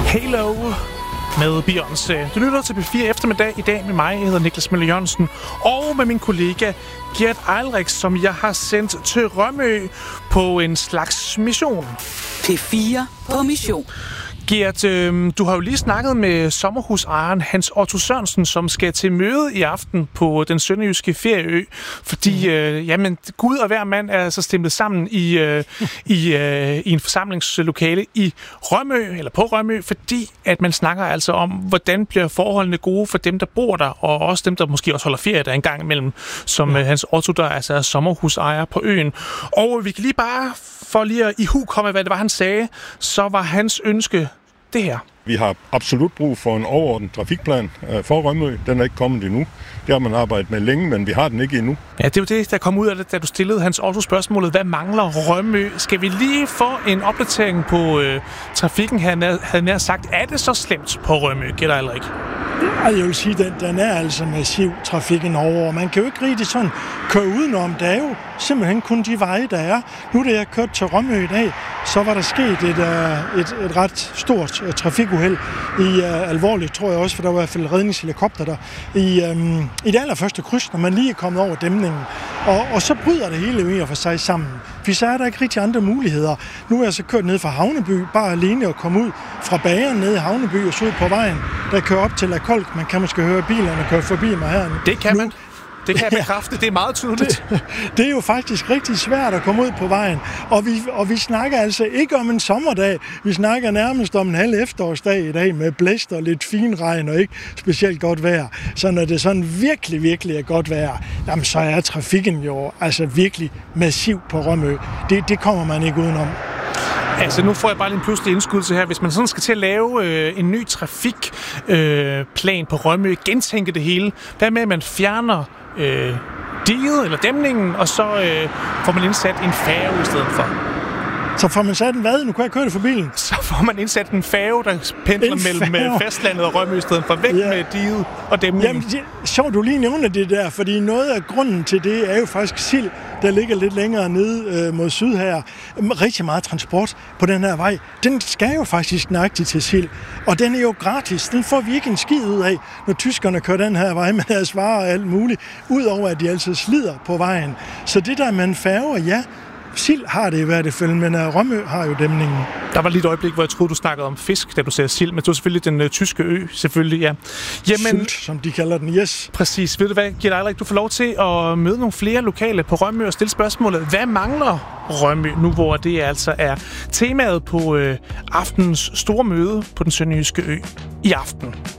Halo med Beyoncé. Du lytter til P4 eftermiddag i dag med mig. Jeg hedder Niklas Møller Jørgensen. Og med min kollega Gert Eilrik, som jeg har sendt til Rømø på en slags mission. P4 på mission. Gert, du har jo lige snakket med sommerhusejeren Hans Otto Sørensen, som skal til møde i aften på den sønderjyske ferieø, fordi Gud og hver mand er så stemlet sammen i en forsamlingslokale i Rømø, eller på Rømø, fordi at man snakker altså om, hvordan bliver forholdene gode for dem, der bor der, og også dem, der måske også holder ferie der en gang imellem, som Hans Otto, der altså er sommerhusejer på øen. Og vi kan lige bare, for lige at ihukomme, hvad det var, han sagde, så var hans ønske det her. Vi har absolut brug for en overordnet trafikplan for Rømø. Den er ikke kommet endnu. Det har man arbejdet med længe, men vi har den ikke endnu. Ja, det er jo det, der kom ud af det, da du stillede Hans Otto spørgsmålet. Hvad mangler Rømø? Skal vi lige få en opdatering på trafikken? Havde nær sagt, er det så slemt på Rømø? Gætter eller ikke? Jeg vil sige, at den er altså massiv trafikken over. Man kan jo ikke rigtig sådan køre udenom. Der er jo simpelthen kun de veje, der er. Nu da jeg kørte til Rømø i dag, så var der sket et ret stort trafikuheld. Alvorligt, tror jeg også, for der var i hvert fald redningshelikopter der. I det allerførste kryds, når man lige er kommet over dæmningen. Og så bryder det hele jo for sig sammen. For så er der ikke rigtig andre muligheder. Nu er jeg så kørt ned fra Havneby, bare alene at komme ud fra bageren ned i Havneby og så ud på vejen, der kører op til La Kolk. Man kan måske høre bilerne køre forbi mig her. Det kan man. Det kan jeg bekræfte, det er meget tydeligt. Det er jo faktisk rigtig svært at komme ud på vejen. Og vi snakker altså ikke om en sommerdag. Vi snakker nærmest om en halv efterårsdag i dag med blæst og lidt finregn og ikke specielt godt vejr. Så når det sådan virkelig, virkelig er godt vejr, jamen så er trafikken jo altså virkelig massiv på Rømø. Det kommer man ikke udenom. Altså, nu får jeg bare lige en pludselig indskydelse her. Hvis man sådan skal til at lave en ny trafikplan på Rømø, gentænke det hele, hvad med, at man fjerner diget eller dæmningen, og så får man indsat en færge i stedet for? Så får man sat en hvad? Nu kan jeg køre det for bilen. Så får man indsat en færge, der pendler mellem fastlandet og Rømø i stedet for. Væk med diget og dæmningen. Jamen, sjovt, du lige nævner det der, fordi noget af grunden til det er jo faktisk sild, der ligger lidt længere nede mod syd her. Rigtig meget transport på den her vej. Den skal jo faktisk nøjagtigt til sild, og den er jo gratis. Den får vi ikke en skid ud af, når tyskerne kører den her vej med deres varer og alt muligt, udover at de altså slider på vejen. Så det der med en færge, ja, sild har det i hvert fald, men Rømø har jo dæmningen. Der var lige et øjeblik, hvor jeg troede, du snakkede om fisk, da du sagde sild, men det var selvfølgelig den tyske ø, selvfølgelig, ja. Jamen, sylt, som de kalder den, yes. Præcis. Ved du hvad, Gert Eilrik, du får lov til at møde nogle flere lokale på Rømø og stille spørgsmålet, hvad mangler Rømø nu, hvor det altså er temaet på aftenens store møde på den sønderjyske ø i aften?